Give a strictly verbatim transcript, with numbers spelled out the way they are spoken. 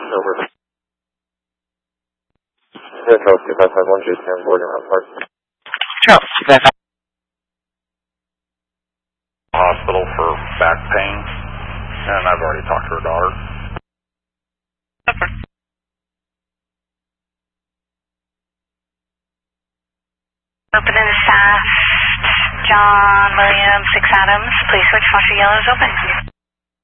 over. Yeah, Charles two five five one, Jason on board around Park. Charles two five five. Hospital for back pain, and I've already talked to her daughter. Open in fast, John William, six Adams, please switch, flasher yellow is open.